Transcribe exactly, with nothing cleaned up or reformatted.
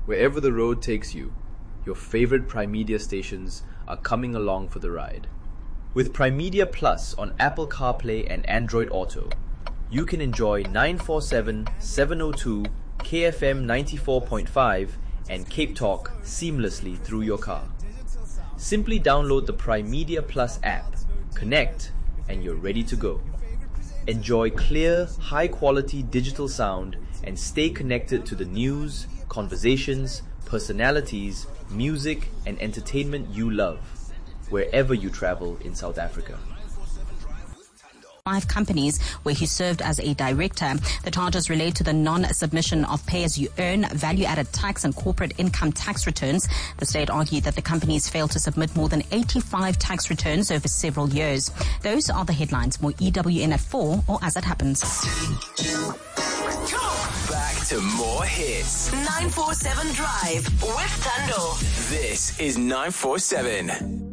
Wherever the road takes you, your favorite Primedia stations are coming along for the ride. With Primedia Plus on Apple CarPlay and Android Auto, you can enjoy nine forty-seven, seven oh two, K F M ninety-four point five and Cape Talk seamlessly through your car. Simply download the Primedia Plus app, connect, and you're ready to go. Enjoy clear, high-quality digital sound and stay connected to the news, conversations, personalities, music, and entertainment you love, wherever you travel in South Africa. Five companies where he served as a director. The charges relate to the non-submission of pay-as-you-earn, value-added tax and corporate income tax returns. The state argued that the companies failed to submit more than eighty-five tax returns over several years. Those are the headlines. More E W N at four or As It Happens. Back to more hits. nine four seven Drive with Tando. This is nine four seven.